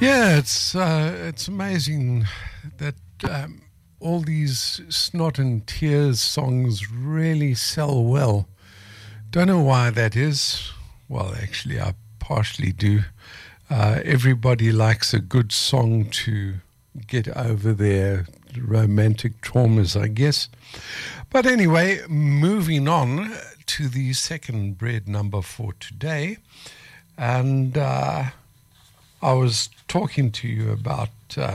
Yeah, it's amazing that all these Snot and Tears songs really sell well. Don't know why that is. Well, actually, I partially do. Everybody likes a good song to get over their romantic traumas, I guess. But anyway, moving on to the second bread number for today. And I was talking to you about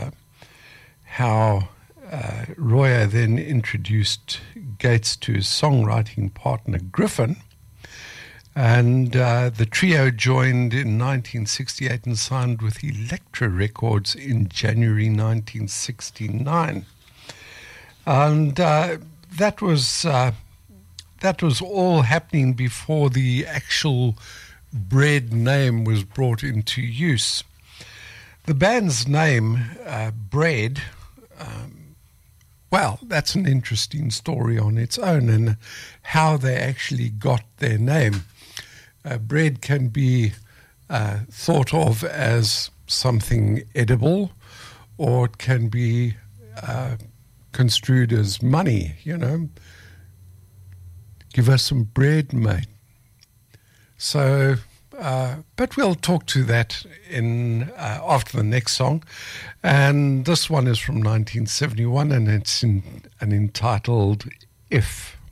how Roya then introduced Gates to his songwriting partner, Griffin. And the trio joined in 1968 and signed with Elektra Records in January 1969. And that was all happening before the actual Bread name was brought into use. The band's name, Bread, well, that's an interesting story on its own and how they actually got their name. Bread can be thought of as something edible, or it can be construed as money, you know. Give us some bread, mate. So, but we'll talk to that in after the next song. And this one is from 1971, and it's entitled If.